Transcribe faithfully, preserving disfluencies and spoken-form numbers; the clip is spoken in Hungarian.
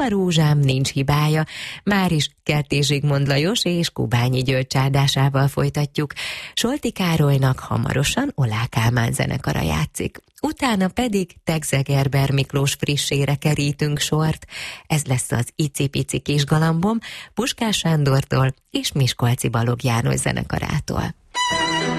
Csupa rózsám, nincs hibája. Máris Kertész Zsigmond Lajos és Kubányi György csárdásával folytatjuk. Solti Károlynak hamarosan Olá Kálmán zenekara játszik. Utána pedig Tegzegerber Miklós frissére kerítünk sort. Ez lesz az Icipici kis galambom Puskás Sándortól és Miskolci Balogh János zenekarától.